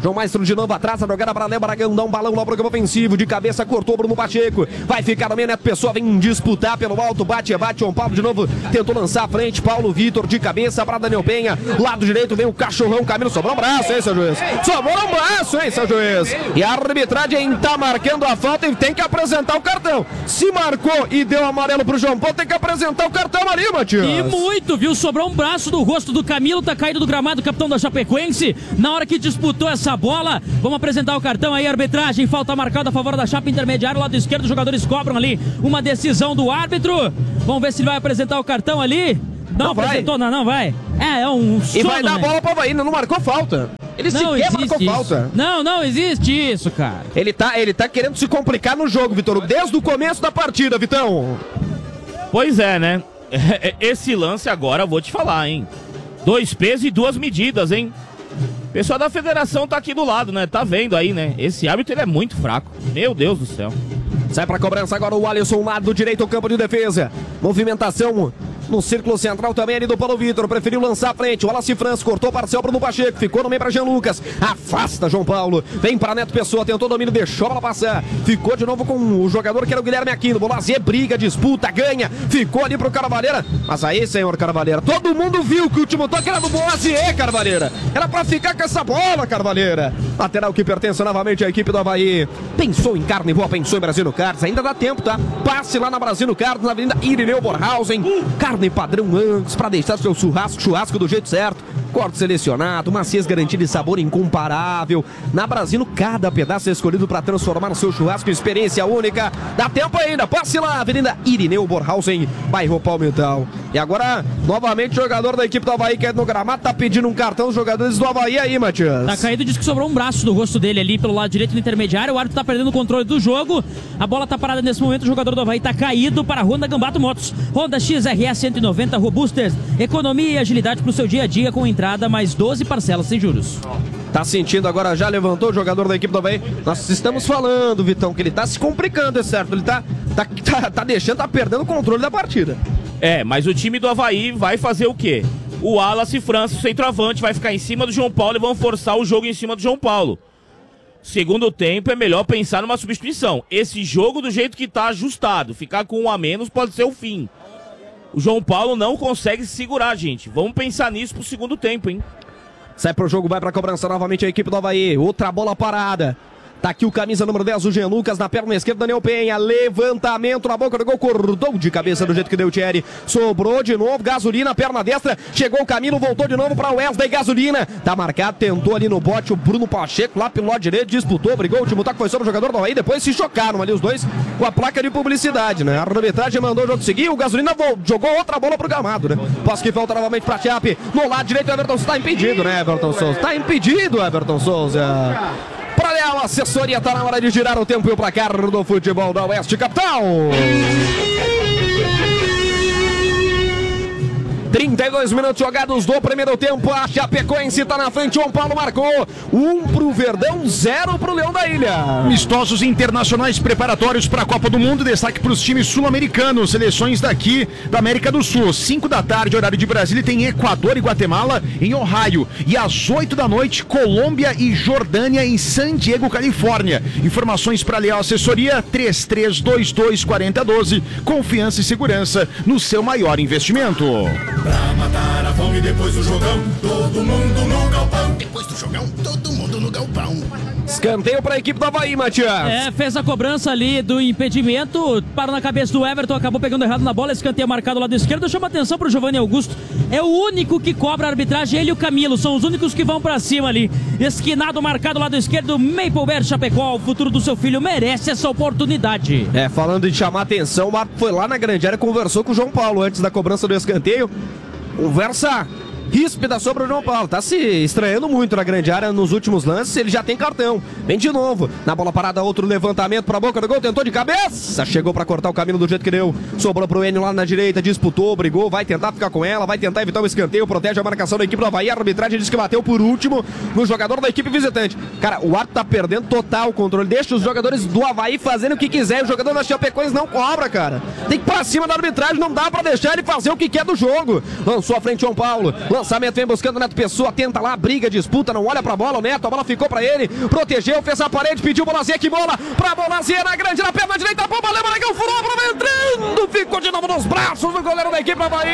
S1: João Maestro de novo atrás, a jogada para Léo Aragão, dá um balão lá pro campo ofensivo, de cabeça cortou Bruno Pacheco, vai ficar no meio, Neto Pessoa vem disputar pelo alto, bate, bate, João Paulo de novo, tentou lançar à frente, Paulo Vitor de cabeça para Daniel Penha, lado direito vem o cachorrão Camilo, sobrou um braço, hein, seu juiz? Sobrou um braço, hein, seu juiz? E a arbitragem tá marcando a falta e tem que apresentar o cartão. Se marcou e deu amarelo pro João Paulo, tem que apresentar o cartão ali, Matias.
S2: E muito, viu? Sobrou um braço do rosto do Camilo, tá caído do gramado, capitão da Chapecoense, na hora que disputou essa bola. Vamos apresentar o cartão aí, arbitragem, falta marcada a favor da Chape, intermediário, lado esquerdo, os jogadores cobram ali uma decisão do árbitro. Vamos ver se ele vai apresentar o cartão ali. Não, não apresentou, não, não vai. É, é um sono,
S1: E vai dar
S2: né?
S1: a bola pro Avaí, não marcou falta. Ele
S2: não
S1: sequer marcou
S2: isso.
S1: falta.
S2: Não, não existe isso, cara.
S1: Ele tá, ele tá querendo se complicar no jogo, Vitor, desde o começo da partida, Vitão.
S6: Pois é, né? Esse lance agora, eu vou te falar, hein? Dois pesos e duas medidas, hein? O pessoal da federação tá aqui do lado, né? Tá vendo aí, né? Esse árbitro, ele é muito fraco. Meu Deus do céu.
S1: Sai pra cobrança agora o Alisson, lado direito ao campo de defesa. Movimentação no círculo central também ali do Paulo Vitor. Preferiu lançar à frente. O Wallace França cortou parcial pro Pacheco. Ficou no meio pra Jean Lucas. Afasta João Paulo. Vem para Neto Pessoa. Tentou domínio, deixou ela passar. Ficou de novo com o jogador que era o Guilherme Aquino. Bolazier briga, disputa, ganha. Ficou ali pro Carvalheira. Mas aí, senhor Carvalheira, todo mundo viu que o último toque era do Bolazier, Carvalheira. Era pra ficar com essa bola, Carvalheira. Lateral que pertence novamente à equipe do Avaí. Pensou em carne boa, pensou em Brasílio Carnes. Ainda dá tempo, tá? Passe lá na Brasílio Carnes, na Avenida Irineu Borhausen. Carne padrão antes, pra deixar seu churrasco, churrasco do jeito certo. Corte selecionado, maciez garantida e sabor incomparável. Na Brasílio, cada pedaço é escolhido para transformar o seu churrasco em experiência única. Dá tempo ainda, passe lá, Avenida Irineu Borhausen, bairro Palmital. E agora, novamente, o jogador da equipe do Avaí que é no gramado, tá pedindo um cartão dos jogadores do Avaí aí, Matias.
S2: Tá caído, diz que sobrou um braço do rosto dele ali pelo lado direito do intermediário. O árbitro tá perdendo o controle do jogo. A bola tá parada nesse momento, o jogador do Avaí tá caído para a Honda Gambato Motos. Honda X R S cento e noventa Robusters, economia e agilidade pro seu dia a dia com entrada mais doze parcelas sem juros.
S1: Tá sentindo agora, já levantou o jogador da equipe do Avaí. Nós estamos falando, Vitão, que ele tá se complicando, é certo? Ele tá, tá, tá, tá deixando, tá perdendo o controle da partida.
S6: É, mas o time do Avaí vai fazer o quê? O Wallace França, o centroavante, vai ficar em cima do João Paulo e vão forçar o jogo em cima do João Paulo. Segundo tempo, é melhor pensar numa substituição. Esse jogo, do jeito que tá ajustado, ficar com um a menos pode ser o fim. O João Paulo não consegue se segurar, gente. Vamos pensar nisso pro segundo tempo, hein?
S1: Sai pro jogo, vai pra cobrança novamente a equipe do Avaí. Outra bola parada. Tá aqui o camisa número dez, o Jean Lucas, na perna esquerda, Daniel Penha. Levantamento na boca do gol, cortou de cabeça do jeito que deu o Thierry. Sobrou de novo, Gasolina, perna destra. Chegou o Camilo, voltou de novo pra Wesley, Gasolina. Tá marcado, tentou ali no bote o Bruno Pacheco, lá pelo lado direito, disputou, brigou. O último toque foi sobre o jogador do Avaí. Depois se chocaram ali os dois com a placa de publicidade, né? A arbitragem mandou o jogo seguir. O Gasolina jogou outra bola pro gramado, né? Posse que volta novamente pra Chape. No lado direito, o Everton Souza tá impedido, né, Everton Souza? Tá impedido, Everton Souza. Pra Léo, a assessoria tá na hora de girar o tempo e o placar do futebol da Oeste Capital. trinta e dois minutos jogados do primeiro tempo. A Chapecoense tá na frente. João Paulo marcou. Um pro Verdão, zero pro Leão da Ilha.
S3: Amistosos internacionais preparatórios para a Copa do Mundo. Destaque para os times sul-americanos. Seleções daqui da América do Sul. cinco da tarde, horário de Brasília, tem Equador e Guatemala em Ohio. E às oito da noite, Colômbia e Jordânia em San Diego, Califórnia. Informações para Leal Assessoria três três dois dois, quatro zero um dois. Confiança e segurança no seu maior investimento.
S5: Pra matar a fome depois do jogão, todo mundo no galpão. Depois do jogão, todo mundo no galpão.
S1: Escanteio para a equipe do Avaí, Matias.
S2: É, fez a cobrança ali do impedimento, parou na cabeça do Everton, acabou pegando errado na bola, escanteio marcado ao lado esquerdo, chama atenção pro Giovanni Augusto, é o único que cobra a arbitragem, ele e o Camilo, são os únicos que vão pra cima ali, esquinado, marcado ao lado esquerdo, Maplebert Chapecó, o futuro do seu filho merece essa oportunidade.
S1: É, falando de chamar atenção, o Marco foi lá na grande área, conversou com o João Paulo antes da cobrança do escanteio, conversa ríspida sobre o João Paulo, tá se estranhando muito na grande área nos últimos lances, ele já tem cartão, vem de novo, na bola parada, outro levantamento pra boca do gol, tentou de cabeça, chegou pra cortar o caminho do jeito que deu, sobrou pro Enio lá na direita, disputou, brigou, vai tentar ficar com ela, vai tentar evitar o escanteio, protege a marcação da equipe do Avaí, a arbitragem diz que bateu por último no jogador da equipe visitante. Cara, o árbitro tá perdendo total o controle, deixa os jogadores do Avaí fazendo o que quiser, o jogador da Chapecoense não cobra, cara, tem que ir pra cima da arbitragem, não dá pra deixar ele fazer o que quer do jogo, lançou à frente João Paulo, Lançamento vem buscando o Neto Pessoa, tenta lá, briga, disputa, não olha pra bola, o Neto, a bola ficou pra ele, protegeu, fez a parede, pediu o Bolazier, que bola pra Bolazier na grande, na perna direita, a bomba, lembra que o furou, entrando, ficou de novo nos braços do goleiro da equipe Avaí.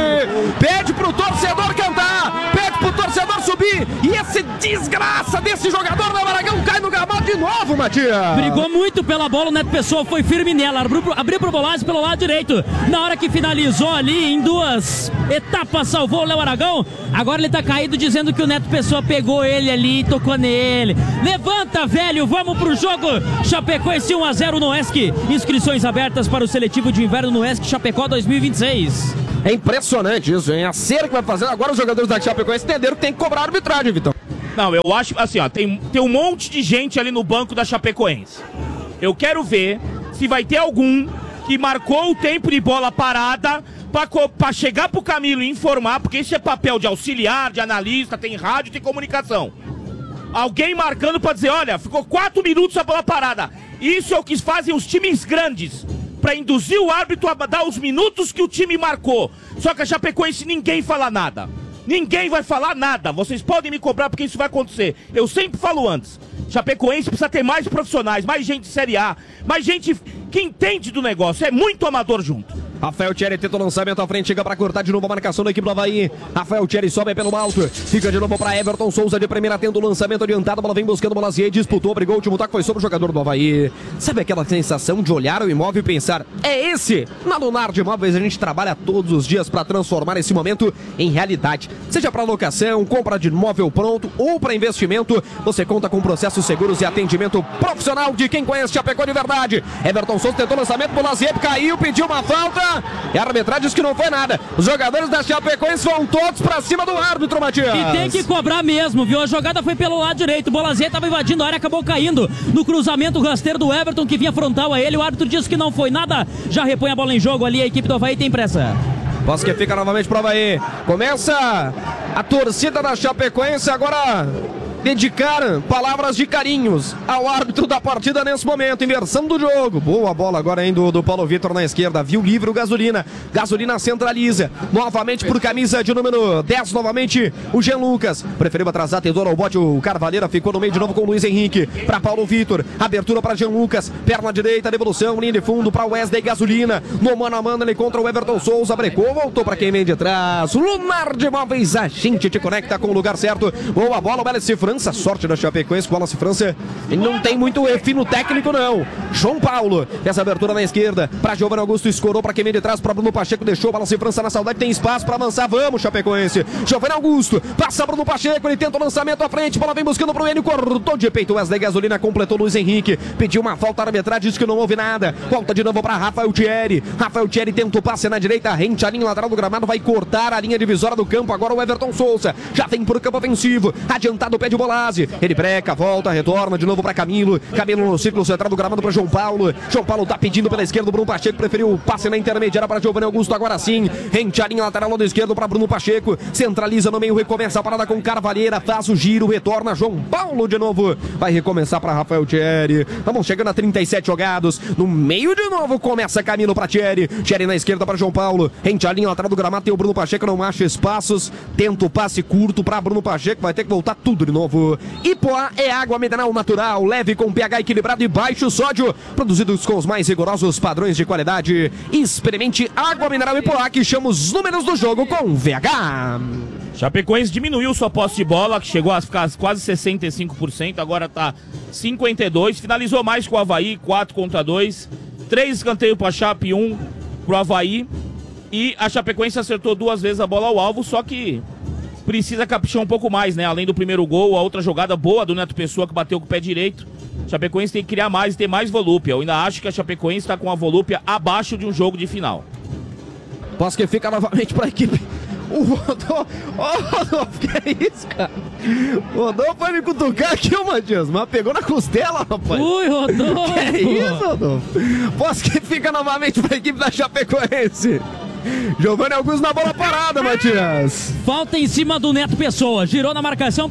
S1: Pede pro torcedor cantar, pede pro torcedor subir, e esse desgraça desse jogador da Maragão cai no gramado de novo, Matias.
S2: Brigou muito pela bola, o Neto Pessoa foi firme nela, abriu pro, abriu pro Bolazier pelo lado direito, na hora que finalizou ali em duas etapas, salvou o Léo Aragão. Agora ele tá caído dizendo que o Neto Pessoa pegou ele ali e tocou nele. Levanta, velho, vamos pro jogo. Chapecoense um a zero no ESC. Inscrições abertas para o seletivo de inverno no ESC Chapecó dois mil e vinte e seis.
S1: É impressionante isso, hein? A cera que vai fazer agora, os jogadores da Chapecoense entenderam que tem que cobrar a arbitragem, Vitão.
S6: Não, eu acho assim, ó, tem, tem um monte de gente ali no banco da Chapecoense. Eu quero ver se vai ter algum que marcou o tempo de bola parada pra, pra chegar pro Camilo e informar, porque isso é papel de auxiliar, de analista, tem rádio, tem comunicação. Alguém marcando pra dizer, olha, ficou quatro minutos a bola parada. Isso é o que fazem os times grandes, pra induzir o árbitro a dar os minutos que o time marcou. Só que a Chapecoense ninguém fala nada. Ninguém vai falar nada. Vocês podem me cobrar porque isso vai acontecer. Eu sempre falo antes. Chapecoense precisa ter mais profissionais, mais gente de Série A, mais gente que entende do negócio. É muito amador junto.
S1: Rafael Thierry tenta o lançamento à frente, chega pra cortar de novo a marcação da equipe do Avaí. Rafael Thierry sobe pelo alto, fica de novo pra Everton Souza de primeira, tendo o lançamento adiantado, a bola vem buscando o Bolazier, disputou, brigou, o último toque foi sobre o jogador do Avaí. Sabe aquela sensação de olhar o imóvel e pensar, é esse? Na Lunardi Imóveis a gente trabalha todos os dias pra transformar esse momento em realidade. Seja pra locação, compra de imóvel pronto ou pra investimento, você conta com processos seguros e atendimento profissional de quem conhece Chapecó de verdade. Everton Souza tentou o lançamento, Bolazier caiu, pediu uma falta. E a arbitragem disse que não foi nada. Os jogadores da Chapecoense vão todos pra cima do árbitro, Matias.
S2: E tem que cobrar mesmo, viu? A jogada foi pelo lado direito. O Bolazier tava invadindo a área, acabou caindo no cruzamento rasteiro do Everton, que vinha frontal a ele. O árbitro disse que não foi nada. Já repõe a bola em jogo ali. A equipe do Avaí tem pressa.
S1: Posso que fica novamente pro Avaí. Começa a torcida da Chapecoense agora dedicar palavras de carinhos ao árbitro da partida nesse momento, inversão do jogo. Boa bola agora ainda do, do Paulo Vitor na esquerda, viu livre o Gasolina, Gasolina centraliza, novamente por camisa de número dez, novamente o Jean Lucas, preferiu atrasar, tentou ao bote, o Carvalheira ficou no meio de novo com o Luiz Henrique, para Paulo Vitor, abertura para Jean Lucas, perna direita, devolução, linha de fundo para Wesley Gasolina, no mano a mano ele contra o Everton Souza, brecou, voltou para quem vem de trás, Lunardi Imóveis, a gente te conecta com o lugar certo. Boa bola, o Bela Cifrança, sorte da Chapecoense, com a Cifrança, ele não tem muito fino técnico não. João Paulo, essa abertura na esquerda, para Giovanni Augusto, escorou para quem vem de trás, para Bruno Pacheco, deixou a Bela Cifrança na saudade, tem espaço para avançar, vamos Chapecoense, Giovanni Augusto, passa Bruno Pacheco, ele tenta o lançamento à frente, bola vem buscando pro Enio, cortou de peito, Wesley Gasolina, completou Luiz Henrique, pediu uma falta, a arbitragem disse que não houve nada, volta de novo para Rafael Thierry, Rafael Thierry tenta o passe na direita, rente a linha lateral do gramado, vai cortar a linha divisória do campo, agora o Everton Souza, já vem por campo ofensivo, adiantado o pé de Bolazzi, ele breca, volta, retorna de novo para Camilo, Camilo no círculo central do gramado para João Paulo, João Paulo tá pedindo pela esquerda, o Bruno Pacheco preferiu o passe na intermediária para Giovanni Augusto, agora sim, rente a linha lateral do esquerdo para Bruno Pacheco, centraliza no meio, recomeça a parada com Carvalheira, faz o giro, retorna João Paulo de novo, vai recomeçar para Rafael Thierry, vamos chegando a trinta e sete jogados, no meio de novo começa Camilo para Thierry, Thierry na esquerda para João Paulo, rente a linha lateral do gramado, tem o Bruno Pacheco, não acha espaços, tenta o passe curto para Bruno Pacheco, vai ter que voltar tudo de novo. Ipoá é água mineral natural, leve com pH equilibrado e baixo sódio, produzidos com os mais rigorosos padrões de qualidade. Experimente água mineral Ipoá, que chama os números do jogo com V H.
S6: Chapecoense diminuiu sua posse de bola, que chegou a ficar quase sessenta e cinco por cento, agora tá cinquenta e dois por cento, finalizou mais com o Avaí, quatro contra dois, três escanteios para a Chape, um pro Avaí, e a Chapecoense acertou duas vezes a bola ao alvo, só que precisa caprichar um pouco mais, né? Além do primeiro gol, a outra jogada boa do Neto Pessoa, que bateu com o pé direito. A Chapecoense tem que criar mais e ter mais volúpia. Eu ainda acho que a Chapecoense está com a volúpia abaixo de um jogo de final.
S1: Posso que fica novamente para a equipe. O Rodolfo, oh, Rodolfo, que é isso, cara? O Rodolfo foi me cutucar aqui, ô Matias, mas pegou na costela, rapaz.
S2: Ui, Rodolfo!
S1: Que é isso, Rodolfo? Posso que fica novamente para a equipe da Chapecoense. Giovanni Augusto na bola parada, Matias.
S2: Falta em cima do Neto Pessoa, girou na marcação.